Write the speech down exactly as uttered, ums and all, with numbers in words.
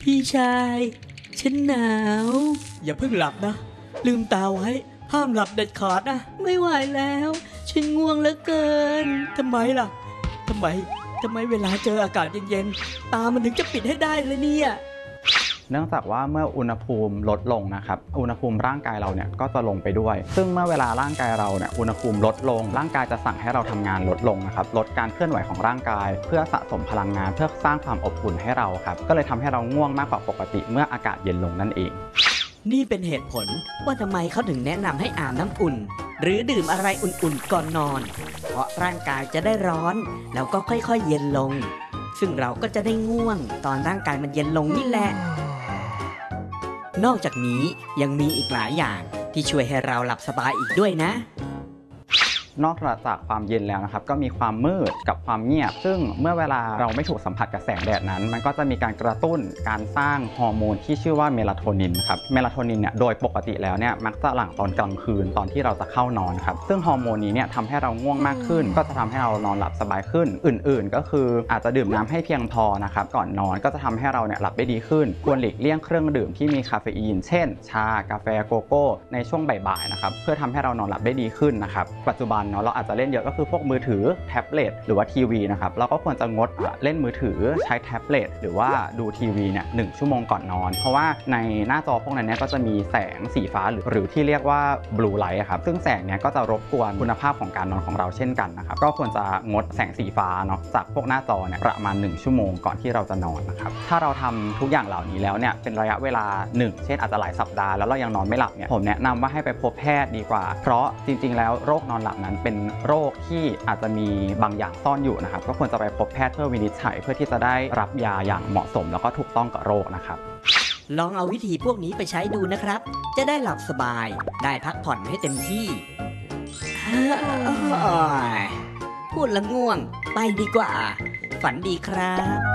พี่ชายฉันหนาวอย่าเพิ่งหลับนะลืมตาไว้ห้ามหลับเด็ดขาดนะไม่ไหวแล้วฉันง่วงเหลือเกินทำไมล่ะทำไมทำไมเวลาเจออากาศเย็นๆตามันถึงจะปิดให้ได้เลยเนี่ยเนื่องจากว่าเมื่ออุณหภูมิลดลงนะครับอุณหภูมิร่างกายเราเนี่ยก็จะลงไปด้วยซึ่งเมื่อเวลาร่างกายเราเนี่ยอุณหภูมิลดลงร่างกายจะสั่งให้เราทำงานลดลงนะครับลดการเคลื่อนไหวของร่างกายเพื่อสะสมพลังงานเพื่อสร้างความอบอุ่นให้เราครับก็เลยทำให้เราง่วงมากกว่าปกติเมื่ออากาศเย็นลงนั่นเองนี่เป็นเหตุผลว่าทำไมเขาถึงแนะนำให้อาบน้ำอุ่นหรือดื่มอะไรอุ่นๆก่อนนอนเพราะร่างกายจะได้ร้อนแล้วก็ค่อยๆเย็นลงซึ่งเราก็จะได้ง่วงตอนร่างกายมันเย็นลงนี่แหละนอกจากนี้ยังมีอีกหลายอย่างที่ช่วยให้เราหลับสบายอีกด้วยนะนอกจากความเย็นแล้วนะครับก็มีความมืดกับความเงียบซึ่งเมื่อเวลาเราไม่ถูกสัมผัสกับแสงแดดนั้นมันก็จะมีการกระตุ้นการสร้างฮอร์โมนที่ชื่อว่าเมลาโทนินครับเมลาโทนินเนี่ยโดยปกติแล้วเนี่ยมักจะหลั่งตอนกลางคืนตอนที่เราจะเข้านอนครับซึ่งฮอร์โมนนี้เนี่ยทำให้เราง่วงมากขึ้นก็จะทำให้เรานอนหลับสบายขึ้นอื่นๆก็คืออาจจะดื่มน้ำให้เพียงพอนะครับก่อนนอนก็จะทำให้เราเนี่ยหลับได้ดีขึ้นควรหลีกเลี่ยงเครื่องดื่มที่มีคาเฟอีนเช่นชากาแฟโกโก้ในช่วงบ่ายๆนะครับเพื่อทำให้เรานอนหลับได้ดีขึ้นนะครับปัจจุบันเนาะเราอาจจะเล่นเยอะก็คือพวกมือถือแท็บเล็ตหรือว่าทีวีนะครับเราก็ควรจะงดเล่นมือถือใช้แท็บเล็ตหรือว่าดูทีวีเนี่ยหนึ่งชั่วโมงก่อนนอนเพราะว่าในหน้าจอพวกนั้นเนี่ยก็จะมีแสงสีฟ้าหรือหรือที่เรียกว่าบลูไลท์ครับซึ่งแสงเนี่ยก็จะรบกวนคุณภาพของการนอนของเราเช่นกันนะครับก็ควรจะงดแสงสีฟ้าเนาะจากพวกหน้าจอเนี่ยประมาณหนึ่งชั่วโมงก่อนที่เราจะนอนนะครับถ้าเราทำทุกอย่างเหล่านี้แล้วเนี่ยเป็นระยะเวลาหนึ่งเช่นอาจจะหลายสัปดาห์แล้วเรายังนอนไม่หลับเนี่ยผมแนะนำว่าให้ไปพบแพทย์ดีกว่าเพราะจริงๆแล้วโรคนอนหลับนั้นเป็นโรคที่อาจจะมีบางอย่างซ่อนอยู่นะครับก็ควรจะไปพบแพทย์เพื่อวินิจฉัยเพื่อที่จะได้รับยาอย่างเหมาะสมแล้วก็ถูกต้องกับโรคนะครับลองเอาวิธีพวกนี้ไปใช้ดูนะครับจะได้หลับสบายได้พักผ่อนให้เต็มที่พูดละง่วงไปดีกว่าฝันดีครับ